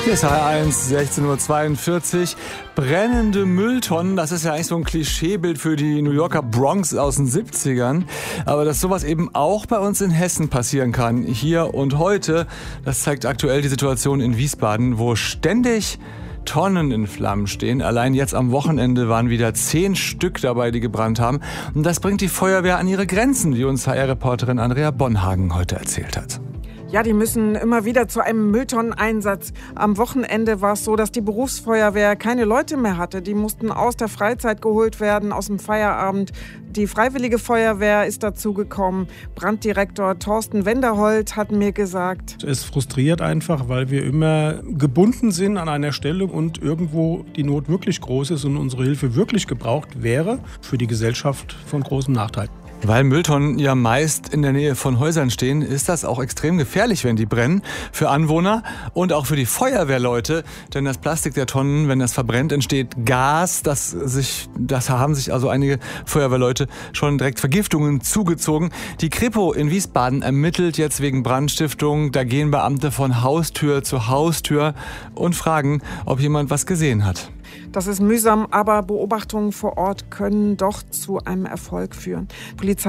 Hier ist HR1, 16:42 Uhr. Brennende Mülltonnen, das ist ja eigentlich so ein Klischeebild für die New Yorker Bronx aus den 70ern. Aber dass sowas eben auch bei uns in Hessen passieren kann, hier und heute, das zeigt aktuell die Situation in Wiesbaden, wo ständig Tonnen in Flammen stehen. Allein jetzt am Wochenende waren wieder 10 Stück dabei, die gebrannt haben. Und das bringt die Feuerwehr an ihre Grenzen, wie uns HR-Reporterin Andrea Bonhagen heute erzählt hat. Ja, die müssen immer wieder zu einem Mülltonneneinsatz. Am Wochenende war es so, dass die Berufsfeuerwehr keine Leute mehr hatte. Die mussten aus der Freizeit geholt werden, aus dem Feierabend. Die Freiwillige Feuerwehr ist dazugekommen. Branddirektor Thorsten Wenderholt hat mir gesagt: Es frustriert einfach, weil wir immer gebunden sind an einer Stelle und irgendwo die Not wirklich groß ist und unsere Hilfe wirklich gebraucht wäre, für die Gesellschaft von großem Nachteil. Weil Mülltonnen ja meist in der Nähe von Häusern stehen, ist das auch extrem gefährlich, wenn die brennen. Für Anwohner und auch für die Feuerwehrleute. Denn das Plastik der Tonnen, wenn das verbrennt, entsteht Gas. Das haben sich also einige Feuerwehrleute schon direkt Vergiftungen zugezogen. Die Kripo in Wiesbaden ermittelt jetzt wegen Brandstiftung. Da gehen Beamte von Haustür zu Haustür und fragen, ob jemand was gesehen hat. Das ist mühsam, aber Beobachtungen vor Ort können doch zu einem Erfolg führen. Polizei